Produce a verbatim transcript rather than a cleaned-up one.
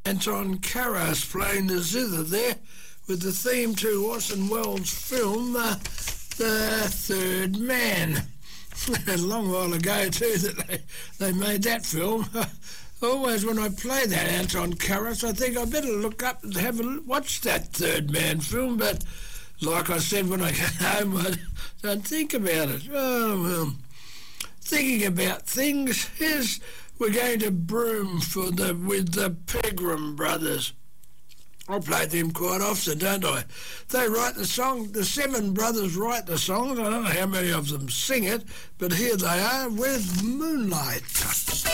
Anton Karas playing the zither there with the theme to Orson Welles' film uh, The Third Man. A long while ago too that they, they made that film. Always when I play that Anton Karas, I think I better look up and have a watch that Third Man film, but like I said when I get home, I don't think about it. Oh, well, thinking about things, here's we're going to Broome for the with the Pegram Brothers. I play them quite often, don't I? They write the song, the seven brothers write the songs. I don't know how many of them sing it, but here they are with Moonlight.